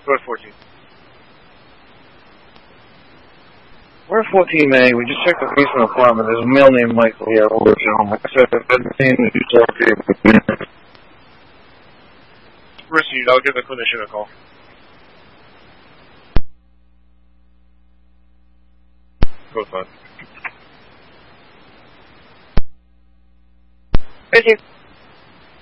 Go ahead, 14. We're 14A. We just checked the basement apartment. There's a male named Michael here over at home. Like I said, I've been seeing you talk to him. Proceed. I'll give the clinician a call. Code 5. Proceed.